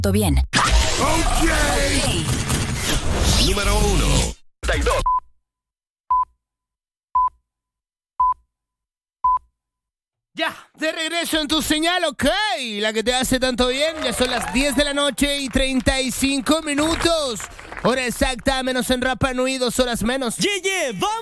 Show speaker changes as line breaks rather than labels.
Todo bien.
Okay. Número 1. 32.
Ya, de regreso en tu señal, ok. La que te hace tanto bien. Ya son las 10 de la noche y 35 minutos. Hora exacta, menos en Rapa Nui, 2 horas menos.
¡Vamos!